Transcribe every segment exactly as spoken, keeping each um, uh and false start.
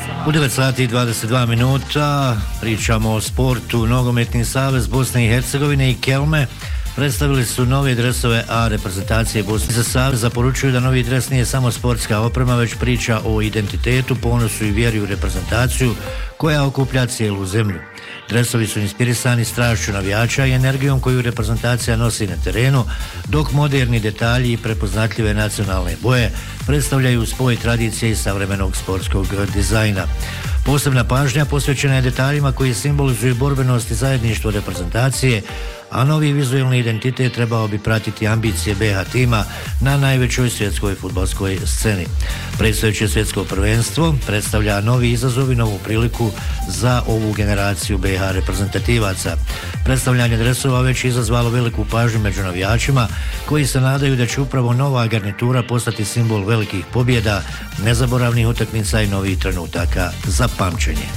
U devet sati i dvadeset dva minuta pričamo o sportu. Nogometni savez Bosne i Hercegovine i Kelme predstavili su nove dresove A reprezentacije Bosne. Za savez zaporučuju da novi dres nije samo sportska oprema, već priča o identitetu, ponosu i vjeri u reprezentaciju koja okuplja cijelu zemlju. Dresovi su inspirisani strašću navijača i energijom koju reprezentacija nosi na terenu, dok moderni detalji i prepoznatljive nacionalne boje predstavljaju spoj tradicije i savremenog sportskog dizajna. Posebna pažnja posvećena je detaljima koji simbolizuju borbenost i zajedništvo reprezentacije, a novi vizualni identitet trebao bi pratiti ambicije B H tima na najvećoj svjetskoj fudbalskoj sceni. Predstojeće svjetsko prvenstvo predstavlja novi izazov i novu priliku za ovu generaciju B H reprezentativaca. Predstavljanje dresova već izazvalo veliku pažnju među navijačima, koji se nadaju da će upravo nova garnitura postati simbol velikih pobjeda, nezaboravnih utakmica i novih trenutaka za pamćenje.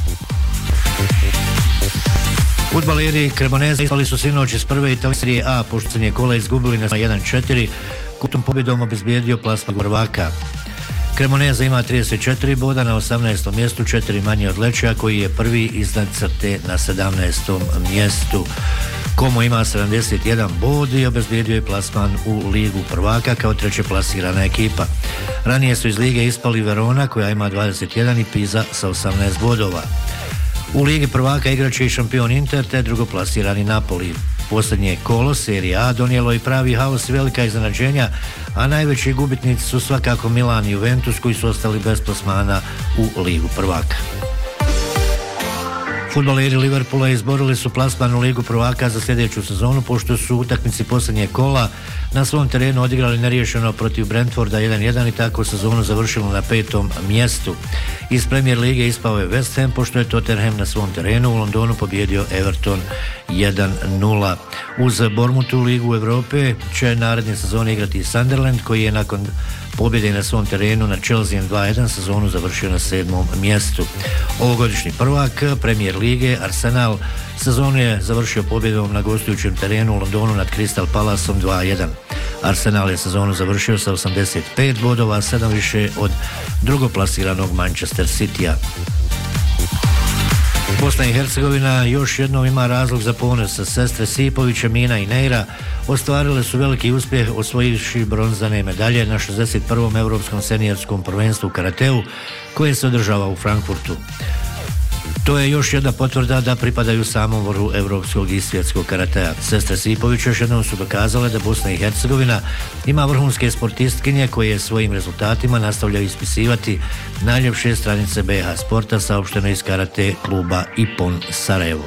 Fudbaleri Cremoneze ispali su sinoć iz prve italijanske serije A, pošto kola izgubili na jedan četiri, kutom pobjedom obezbijedio plasman prvaka. Cremoneze ima trideset četiri boda na osamnaestom mjestu, četiri manje od Leča koji je prvi iznad crte na sedamnaestom mjestu. Como ima sedamdeset jedan bod i obezbijedio je plasman u Ligu prvaka kao treće plasirana ekipa. Ranije su iz lige ispali Verona koja ima dvadeset jedan i Pisa sa osamnaest bodova. U Ligi prvaka igraće i šampion Inter te drugoplasirani Napoli. Posljednje kolo serije A donijelo i pravi haos i velika iznenađenja, a najveći gubitnici su svakako Milan i Juventus koji su ostali bez plasmana u Ligu prvaka. Fudbaleri Liverpoola izborili su plasman u Ligu prvaka za sljedeću sezonu, pošto su utakmici posljednje kola na svom terenu odigrali neriješeno protiv Brentforda jedan jedan i tako sezonu završilo na petom mjestu. Iz Premier lige ispao je West Ham, pošto je Tottenham na svom terenu u Londonu pobjedio Everton jedan nula. Uz Bournemouth u Ligu Evrope će naredne sezone igrati Sunderland, koji je nakon pobjede na svom terenu na Chelsea dva jedan sezonu završio na sedmom mjestu. Ovogodišnji prvak Premier lige Arsenal sezonu je završio pobjedom na gostujućem terenu u Londonu nad Crystal Palaceom dva jedan. Arsenal je sezonu završio sa osamdeset pet bodova, sedam više od drugoplasiranog Manchester Citya. Bosna i Hercegovina još jednom ima razlog za ponos. Sestre Sipović, Mina i Neira ostvarile su veliki uspjeh osvojivši bronzane medalje na šezdeset prvom Europskom seniorskom prvenstvu u karateu koje se održava u Frankfurtu. To je još jedna potvrda da pripadaju samom vrhu evropskog i svjetskog karatea. Sestre Sipović još jednom su dokazale da Bosna i Hercegovina ima vrhunske sportistkinje koje svojim rezultatima nastavljaju ispisivati najljepše stranice B H sporta, saopšteno iz karate kluba Ipon Sarajevo.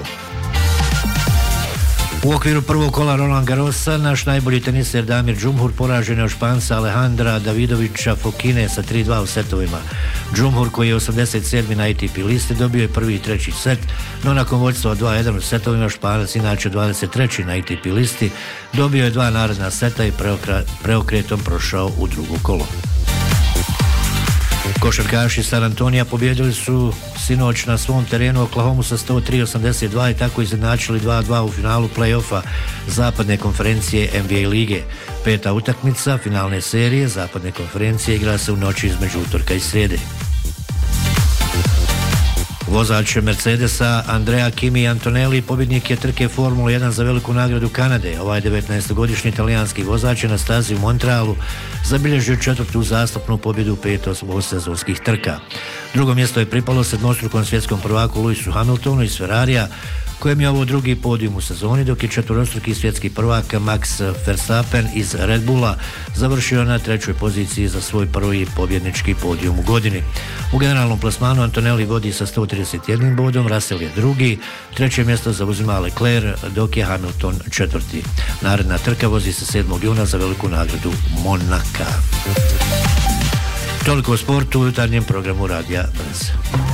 U okviru prvog kola Roland Garrosa naš najbolji teniser Damir Džumhur poražen je od Španca Alejandra Davidovića Fokine sa tri dva u setovima. Džumhur, koji je osamdeset sedmi na A T P listi, dobio je prvi i treći set, no nakon vođstva dva jedan u setovima Španac, inače dvadeset treći na A T P listi, dobio je dva naredna seta i preokra, preokretom prošao u drugo kolo. Košarkaši San Antonija pobjedili su sinoć na svom terenu Oklahomu sa sto tri osamdeset dva i tako izjednačili dva dva u finalu play-offa zapadne konferencije N B A lige. Peta utakmica finalne serije zapadne konferencije igra se u noći između utorka i srijede. Vozač Mercedesa Andrea Kimi Antonelli pobjednik je trke Formule jedan za veliku nagradu Kanade. Ovaj devetnaestogodišnji italijanski vozač je na stazi u Montrealu zabilježio četvrtu uzastopnu pobjedu pet osmosezonskih trka. Drugo mjesto je pripalo sedmostrukom svjetskom prvaku Lewisu Hamiltonu iz Ferrarija, kojem je ovo drugi podijum u sezoni, dok je četvorostruki svjetski prvak Max Verstappen iz Red Bulla završio na trećoj poziciji za svoj prvi pobjednički podijum u godini. U generalnom plasmanu Antonelli vodi sa sto trideset jednim bodom, Russell je drugi, treće mjesto zauzima Leclerc, dok je Hamilton četvrti. Naredna trka vozi se sedmog juna za veliku nagradu Monaka. Toliko o sportu u jutarnjem programu Radija Brz.